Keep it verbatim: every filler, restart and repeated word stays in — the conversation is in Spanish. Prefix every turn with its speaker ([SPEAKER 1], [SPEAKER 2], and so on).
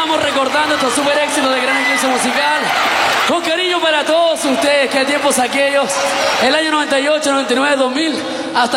[SPEAKER 1] estamos recordando estos super éxitos de Gran Eclipse Musical. Con cariño para todos ustedes, que tiempos aquellos. El año noventa y ocho, noventa y nueve, dos mil, hasta